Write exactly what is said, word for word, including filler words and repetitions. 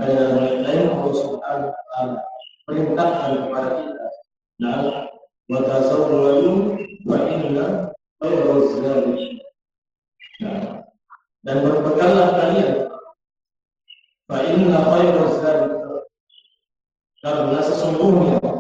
dan lain-lain Allah Subhanahu wa taala perintahkan kepada kita. Nah, wa tazawwadu wa inna khairuz zadi. Nah, dan berpeganlah kalian fa inna khairuz zadi, karena sesungguhnya